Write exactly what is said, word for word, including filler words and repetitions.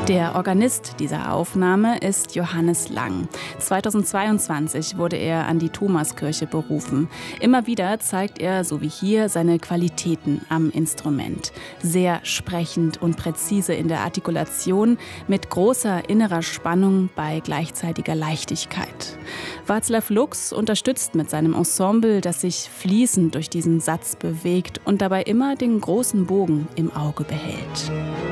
Der Organist dieser Aufnahme ist Johannes Lang. zweitausendzweiundzwanzig wurde er an die Thomaskirche berufen. Immer wieder zeigt er, so wie hier, seine Qualitäten am Instrument. Sehr sprechend und präzise in der Artikulation, mit großer innerer Spannung bei gleichzeitiger Leichtigkeit. Václav Lux unterstützt mit seinem Ensemble, das sich fließend durch diesen Satz bewegt und dabei immer den großen Bogen im Auge behält.